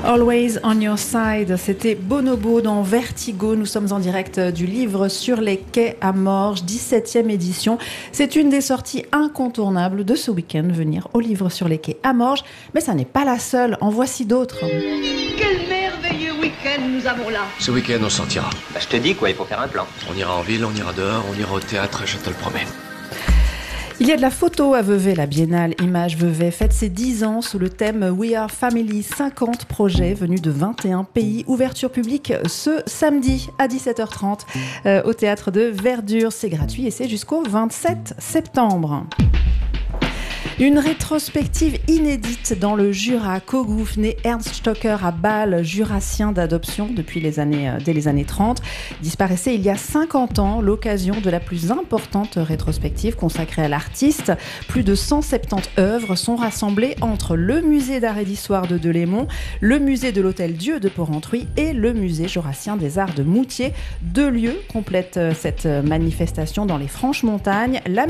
Always on your side, c'était Bonobo dans Vertigo. Nous sommes en direct du livre Sur les quais à Morges, 17e édition. C'est une des sorties incontournables de ce week-end, venir au livre Sur les quais à Morges. Mais ça n'est pas la seule, en voici d'autres. Quel merveilleux week-end nous avons là. Ce week-end, on sortira. Je te dis quoi, il faut faire un plan. On ira en ville, on ira dehors, on ira au théâtre, je te le promets. Il y a de la photo à Vevey, la Biennale Images Vevey fête ses 10 ans sous le thème We Are Family, 50 projets venus de 21 pays. Ouverture publique ce samedi à 17h30 au théâtre de Verdure. C'est gratuit et c'est jusqu'au 27 septembre. Une rétrospective inédite dans le Jura. Kogouf, né Ernst Stocker à Bâle, jurassien d'adoption dès les années 30, disparaissait il y a 50 ans, l'occasion de la plus importante rétrospective consacrée à l'artiste. Plus de 170 œuvres sont rassemblées entre le musée d'art et d'histoire de Delémont, le musée de l'Hôtel-Dieu de Porrentruy et le musée jurassien des arts de Moutier. 2 lieux complètent cette manifestation dans les Franches-Montagnes. La